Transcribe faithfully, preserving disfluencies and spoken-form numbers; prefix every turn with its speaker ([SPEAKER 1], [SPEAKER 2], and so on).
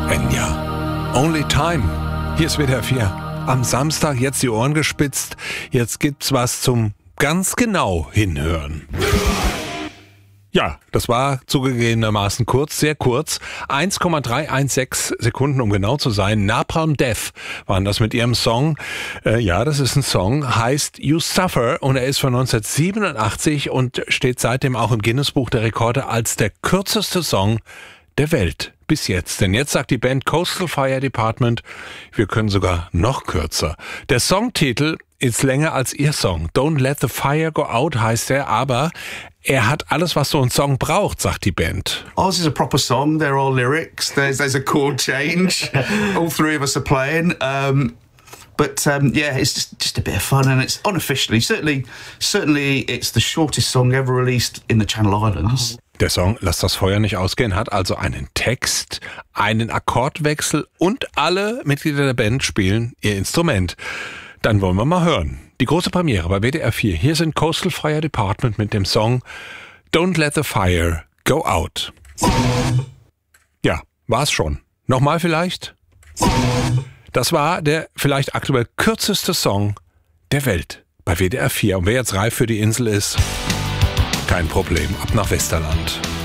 [SPEAKER 1] Enya. Only Time. Hier ist W D R vier. Am Samstag jetzt die Ohren gespitzt. Jetzt gibt's was zum ganz genau hinhören. Ja, das war zugegebenermaßen kurz, sehr kurz. eins Komma drei eins sechs Sekunden, um genau zu sein. Napalm Death waren das mit ihrem Song. Äh, ja, das ist ein Song, heißt You Suffer und er ist von neunzehnhundertsiebenundachtzig und steht seitdem auch im Guinness-Buch der Rekorde als der kürzeste Song der Welt. Bis jetzt. Denn jetzt sagt die Band Coastal Fire Department, wir können sogar noch kürzer. Der Songtitel ist länger als ihr Song. Don't Let the Fire Go Out heißt er, aber er hat alles, was so ein Song braucht, sagt die Band.
[SPEAKER 2] Ours is a proper song. They're all lyrics. There's there's a chord change. All three of us are playing. Um, but um, yeah, it's just, just a bit of fun, and it's unofficially, certainly, certainly, it's the shortest song ever released in the Channel Islands.
[SPEAKER 1] Der Song Lass das Feuer nicht ausgehen hat also einen Text, einen Akkordwechsel und alle Mitglieder der Band spielen ihr Instrument. Dann wollen wir mal hören. Die große Premiere bei W D R vier. Hier sind Coastal Fire Department mit dem Song Don't Let the Fire Go Out. Ja, war's schon. Nochmal vielleicht? Das war der vielleicht aktuell kürzeste Song der Welt bei W D R vier. Und wer jetzt reif für die Insel ist, kein Problem. Ab nach Westerland.